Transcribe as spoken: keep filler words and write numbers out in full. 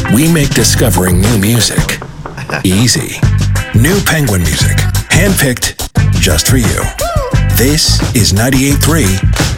we make discovering new music easy. New Penguin music, handpicked just for you. This is ninety-eight point three